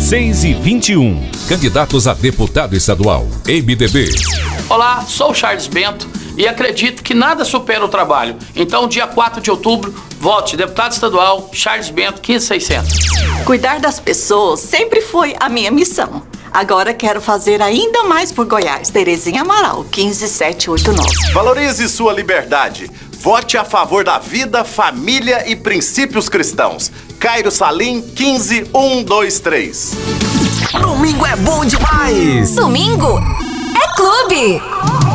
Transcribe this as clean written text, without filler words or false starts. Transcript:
6h21. Candidatos a deputado estadual. MDB. Olá, sou o Charles Bento e acredito que nada supera o trabalho. Então, dia 4 de outubro, vote deputado estadual Charles Bento, 15600. Cuidar das pessoas sempre foi a minha missão. Agora quero fazer ainda mais por Goiás. Terezinha Amaral, 15789. Valorize sua liberdade. Vote a favor da vida, família e princípios cristãos. Cairo Salim, 15123. Domingo é bom demais! Domingo é clube!